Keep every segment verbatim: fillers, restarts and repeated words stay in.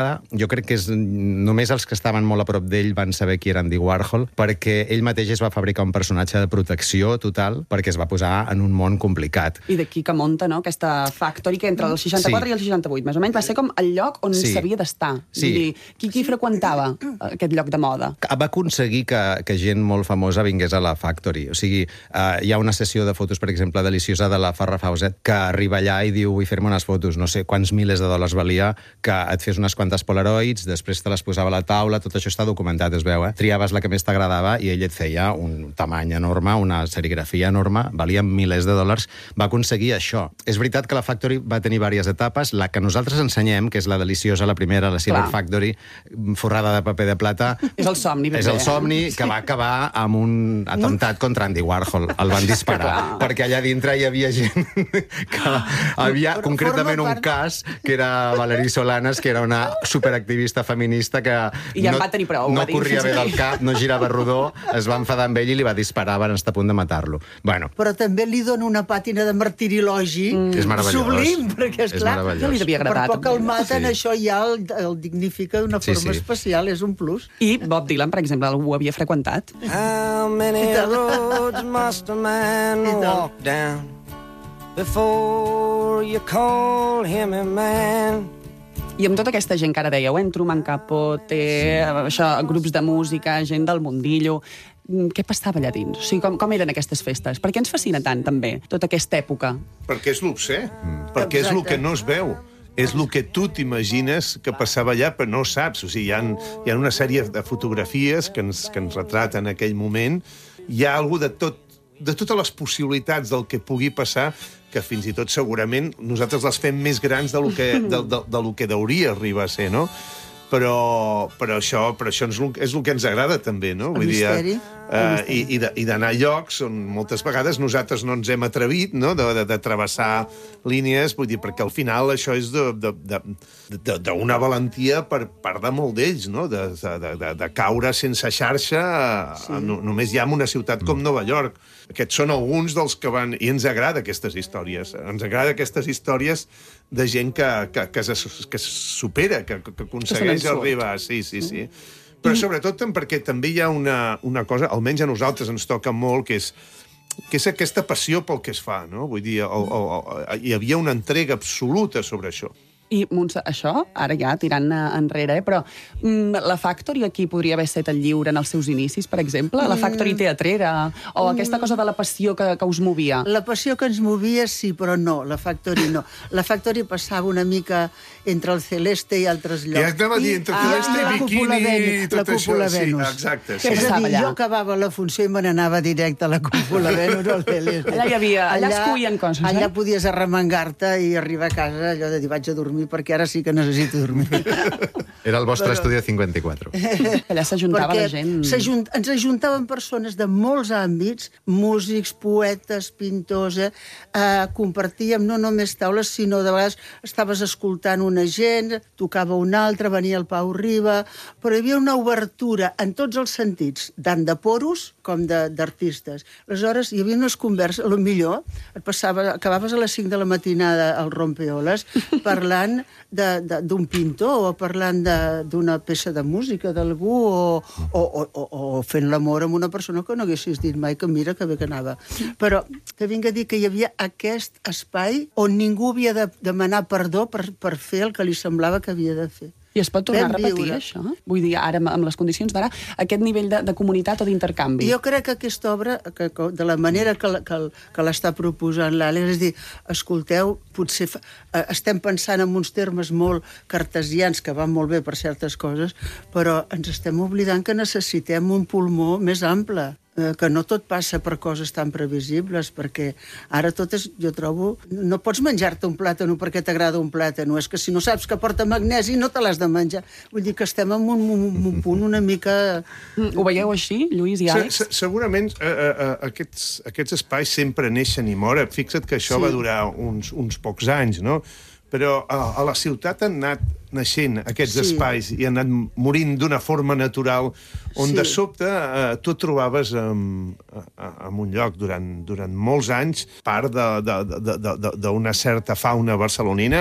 jo crec que és, només els que estaven molt a prop d'ell van saber qui era Andy Warhol, perquè ell mateix es va fabricar un personatge de protecció total perquè es va posar en un món complicat. I d'aquí que munta, no?, aquesta Factory, que entre el seixanta-quatre sí. i el seixanta-vuit, més o menys, va ser com el lloc on sí. s'havia d'estar. Sí. Vull dir, qui, qui freqüentava aquest lloc de moda? Va aconseguir que, que gent molt famosa vingués a la Factory. O sigui, uh, hi ha una sessió de fotos, per exemple, deliciosa de la Farrah Fawcett, que arriba allà i diu, vull fer-me unes fotos, no sé quants milers de dòlars valia, que et fes unes quantes polaroids, després te les posava a la taula, tot això està documentat, es veu, eh? Triaves la que més t'agradava i ell et feia un tamany enorme, una serigrafia enorme, valia milers de dòlars, va aconseguir això. És veritat que la Factory va tenir diverses etapes, la que nosaltres ensenyem, que és la deliciosa, la primera, la Silver Clar. Factory, forrada de paper de plata... És el somni, ben És el somni que va acabar amb un atemptat contra Andy Warhol. El van disparar, perquè allà dintre hi havia gent que havia, concretament un cas, que era Valerie Solanas, que era una superactivista feminista que I ja no, va tenir prou, no va dir. corria bé del cap, no girava rodó, es va enfadar amb ell i li va disparar, van estar a punt de matar-lo. Bueno. Però també li dona una pàtina de martirilogi mm. és meravellós. Sublim, perquè, esclar, ja li devia agradar. Per poc el maten, sí. això ja el, el dignifica d'una forma sí, sí. especial, és un plus. I Bob Dylan, per exemple, algú havia freqüentat? How many roads must a man walk down before you call him a man? I amb tota aquesta gent que ara dèieu, eh? Truman Capote, sí. això, grups de música, gent del mundillo... Què passava allà dins? O sigui, com, com eren aquestes festes? Per què ens fascina tant, també, tota aquesta època? Perquè és l'obsè, mm. perquè és el que no es veu. És el que tu t'imagines que passava allà, però no saps. O sigui, hi ha, hi ha una sèrie de fotografies que ens, que ens retraten en aquell moment. Hi ha alguna de tot, de totes les possibilitats del que pugui passar, que fins i tot segurament nosaltres les fem més grans del que, de, de, de lo que hauria arribar a ser, no? Però, però això, però això és el que ens agrada també, no? El Vull misteri. Dir, uh, i, i, de, i d'anar a llocs on moltes vegades nosaltres no ens hem atrevit, no? De, de, de travessar línies, vull dir, perquè al final això és d'una valentia per part de molt d'ells, no? De, de, de, de caure sense xarxa sí. no, només ja en una ciutat com Nova York. Aquests són alguns dels que van... I ens agrada aquestes històries. Ens agrada aquestes històries de gent que, que, que, es, que es supera, que, que aconsegueix arribar. Sí, sí, sí. Però sobretot perquè també hi ha una, una cosa, almenys a nosaltres ens toca molt, que és, que és aquesta passió pel que es fa, no? Vull dir, el, el, el, hi havia una entrega absoluta sobre això. I, Montse, això, ara ja tirant enrere, eh, però mm, la Factory aquí podria haver estat el lliure en els seus inicis, per exemple? La Factory teatrera? O aquesta cosa de la passió que, que us movia? La passió que ens movia, sí, però no, la Factory no. La Factory passava una mica entre el Celeste i altres llocs. Ja anava a dir, entre el Celeste i Bikini i tot la això. Venus. Sí, exacte. Sí. És a dir, jo acabava la funció i me n'anava directe a la cúpula Venus o al Celeste. Allà hi havia, allà, allà es cuien coses, allà eh? podies arremangar-te i arribar a casa allò de dir vaig a dormir perquè ara sí que necessito dormir. Era el vostre Però... estudi de cinquanta-quatre. Allà s'ajuntava la gent... S'ajunt... ens ajuntaven persones de molts àmbits, músics, poetes, pintors, eh? Eh, compartíem no només taules, sinó de vegades estaves escoltant una gent, tocava una altra, venia el Pau Riba, però hi havia una obertura en tots els sentits, tant de poros com d'artistes. Aleshores, hi havia unes converses, a lo millor et passava, acabaves a les cinc de la matinada al Rompeoles parlant d'un pintor o parlant d'una peça de música d'algú o, o, o, o fent l'amor amb una persona que no haguessis dit mai que mira que bé que anava. Però que vinc a dir que hi havia aquest espai on ningú havia de demanar perdó per, per fer el que li semblava que havia de fer. I es pot tornar Vam a repetir, viure. això? Vull dir, ara, amb les condicions d'ara, aquest nivell de, de comunitat o d'intercanvi. Jo crec que aquesta obra, que, que, de la manera que, que, que l'està proposant l'Àlex, és dir, escolteu, potser fa, eh, estem pensant en uns termes molt cartesians, que van molt bé per certes coses, però ens estem oblidant que necessitem un pulmó més ample. Que no tot passa per coses tan previsibles, perquè ara tot és, jo trobo, no pots menjar-te un plàtano perquè t'agrada un plàtano, és que si no saps que porta magnesi no te l'has de menjar. Vull dir que estem en un, un, un punt una mica... Ho veieu així, Lluís i Àlex? Se, se, segurament eh, eh, aquests, aquests espais sempre neixen i moren. Fixa't que això sí. va durar uns, uns pocs anys, no? Però a, a la ciutat han anat naixent aquests sí. espais i han anat morint d'una forma natural on sí. de sobte eh, tu et trobaves en, en un lloc durant, durant molts anys, part d'una certa fauna barcelonina,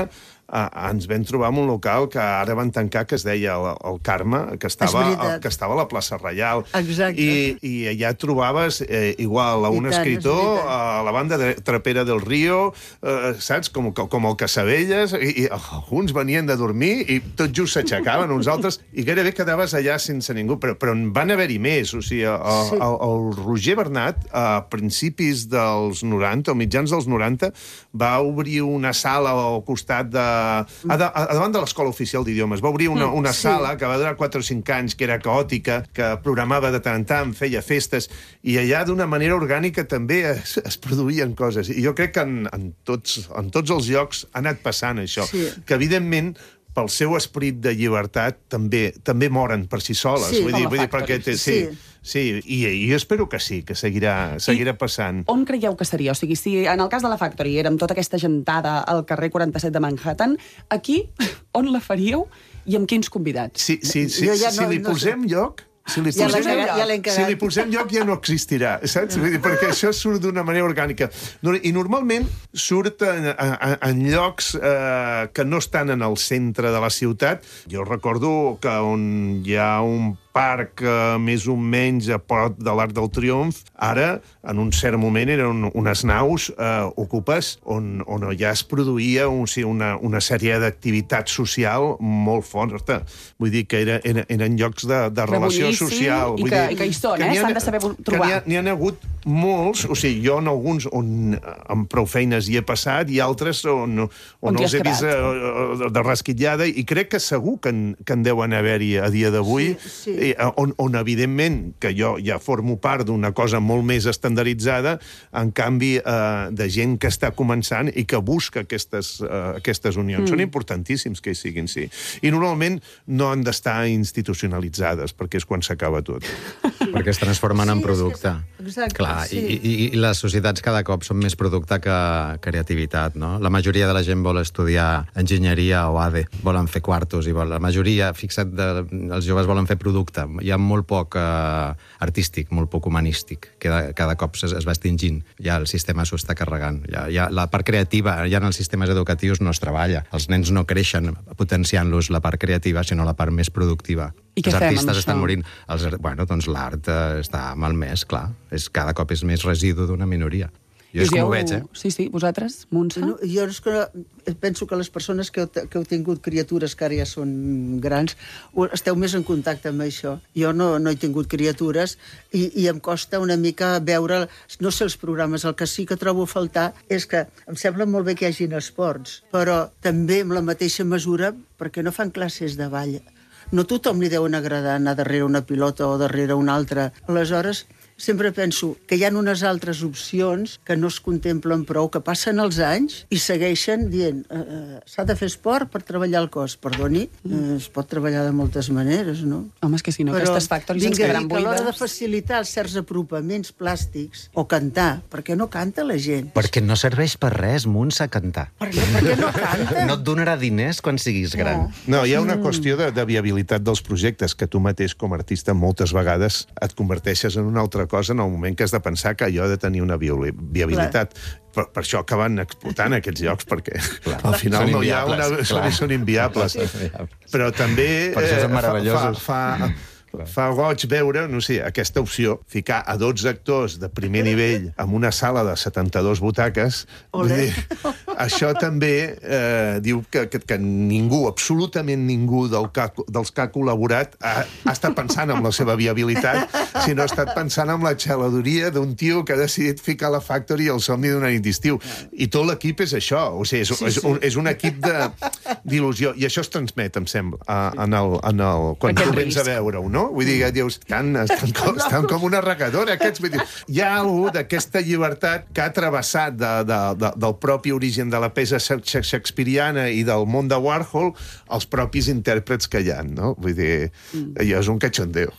uh, ens vam trobar en un local que ara van tancar, que es deia el, el Carme, que estava, el, que estava a la plaça Reial. Exacte. I, i allà trobaves eh, igual a un I tant, escritor, a la banda de Trapera del Río, eh, saps, com, com el Casabelles, i, i alguns venien de dormir i tot just s'aixecaven, uns altres, i gairebé quedaves allà sense ningú, però, però en van haver-hi més. O sigui, el, sí. el, el Roger Bernat, a principis dels noranta, o mitjans dels noranta, va obrir una sala al costat de... A, de, a davant de l'Escola Oficial d'Idiomes. Va obrir una, una sí. sala que va durar quatre o cinc anys, que era caòtica, que programava de tant en tant, feia festes, i allà d'una manera orgànica també es, es produïen coses. I jo crec que en, en, tots, en tots els llocs ha anat passant això. Sí. Que, evidentment, pel seu esperit de llibertat, també també moren per si soles. Sí, vull dir, vull dir, perquè té, sí. Sí. Sí, i, i jo espero que sí, que seguirà, seguirà passant. On creieu que seria? O sigui, si en el cas de la Factory érem tota aquesta gentada al carrer quaranta-set de Manhattan, aquí on la faríeu i amb quins convidats? Si, si, si, Jo ja si no- li no posem lloc... Si li, Ja l'hem posem, cagat, ja l'hem si cagat. li posem lloc ja no existirà, saps? Vull dir, perquè això surt d'una manera orgànica. No, I normalment surt en, en, en llocs eh, que no estan en el centre de la ciutat. Jo recordo que on hi ha un parc eh, més o menys a prop de l'Arc del Triomf, ara, en un cert moment, eren unes naus eh, ocupes on, on ja es produïa un, sí, una, una sèrie d'activitat social molt forta. Vull dir que era, era, eren llocs de, de relació boníssim, social. i Vull que- dir, i que hi són, que eh? n'hi ha- S'han de saber trobar. Que n'hi ha, n'hi ha hagut molts, o sigui, jo en alguns on amb prou feines hi he passat i altres on, on, On t'hi els has he vist quedat. eh, de rasquitllada, i crec que segur que en, que en deuen haver-hi a dia d'avui, Sí, sí. i, eh, on, on evidentment que jo ja formo part d'una cosa molt més estandarditzada, en canvi eh, de gent que està començant i que busca aquestes, eh, aquestes unions. Mm. Són importantíssims que hi siguin, sí. I normalment no han d'estar institucionalitzades, perquè és quan s'acaba tot. Perquè es transformen Sí, en és que producte. és- exacte, Clar, sí. i, i, i les societats cada cop són més producte que creativitat, no? La majoria de la gent vol estudiar enginyeria o A D E, volen fer quartos, i vol, la majoria, fixa't, de, els joves volen fer producte. Hi ha molt poc eh, artístic, molt poc humanístic. Cada, cada cop es, es va extingint. Ja el sistema s'ho està carregant. Ja, ja, la part creativa, ja en els sistemes educatius no es treballa. Els nens no creixen potenciant-los la part creativa, sinó la part més productiva. I què els fem amb artistes això? estan morint. Els, ar- bueno, doncs l'art eh, està malmès, clar. És, cada cop és més residu d'una minoria. Jo és com ho veig, eh? Sí, sí. Vosaltres, Montse? No, jo és que penso que les persones que heu, que heu tingut criatures que ara ja són grans, ho- esteu més en contacte amb això. Jo no, no he tingut criatures i, i em costa una mica veure, no sé els programes, el que sí que trobo a faltar és que em sembla molt bé que hi hagin esports, però també amb la mateixa mesura perquè no fan classes de ball. No a tothom li deuen agradar anar darrere una pilota o darrere una altra. Aleshores, sempre penso que hi ha unes altres opcions que no es contemplen prou, que passen els anys i segueixen dient eh, eh, s'ha de fer esport per treballar el cos. Perdoni, eh, es pot treballar de moltes maneres, no? Home, és que si no, Però aquestes factories ens vinga, quedaran i que a l'hora de buides. facilitar certs apropaments plàstics o cantar, perquè no canta la gent? Perquè no serveix per res, Montse, cantar. Per què, per què no canta? No et donarà diners quan siguis gran. No, hi ha una qüestió de, de viabilitat dels projectes, que tu mateix, com a artista, moltes vegades et converteixes en una altra cosa en el moment que has de pensar que allò ha de tenir una violi- viabilitat. Per, per això acaben explotant aquests llocs, perquè clar, al final Són no hi ha una... inviables, Són, clar. són inviables. inviables. Però també Per això són fa, meravellosos. fa, fa, fa goig veure, no sé, aquesta opció, ficar a dotze actors de primer nivell en una sala de setanta-dues butaques. Vull Olé. dir, això també eh, diu que, que, que ningú, absolutament ningú del que, ha- dels que ha col·laborat ha, ha estat pensant en la seva viabilitat, sinó ha estat pensant en la xaladoria d'un tio que ha decidit ficar la Factory al somni d'una nit d'estiu. I tot l'equip és això, o sigui, és, Sí, és, sí. un, és un equip de- d'il·lusió, i això es transmet, em sembla, a, en el, en el, quan Aquest tu vens a risc. veure-ho, no? Vull dir, que dius, estan, estan, com, estan com una regadora, aquests. Vull dir, hi ha algú d'aquesta llibertat que ha travessat de, de, de, del propi origen de la peça shak- shakespeariana i del món de Warhol els propis intèrprets que hi ha, no? Vull dir, allò és un cachondeo.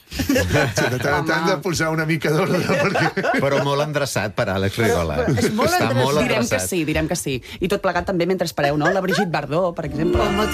De tant en tant de posar una mica d'ordre, perquè... Però molt endreçat per Àlex Rigola. però és molt Està endreçat. molt Direm que endreçat. sí, direm que sí. I tot plegat també mentre espereu, no? La Brigitte Bardot, per exemple. Home,